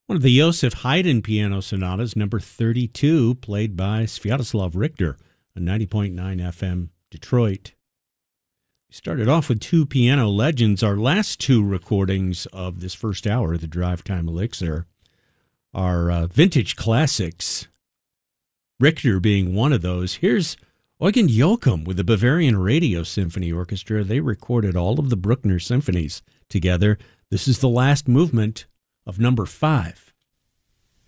One of the Joseph Haydn piano sonatas, number 32, played by Sviatoslav Richter on 90.9 FM Detroit. We started off with two piano legends. Our last two recordings of this first hour of the Drive Time Elixir are vintage classics, Richter being one of those. Here's Eugen Joachim with the Bavarian Radio Symphony Orchestra. They recorded all of the Bruckner symphonies together. This is the last movement of number 5.